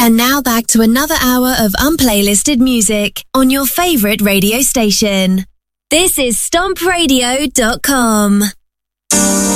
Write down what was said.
And now back to another hour of unplaylisted music on your favourite radio station. This is StompRadio.com.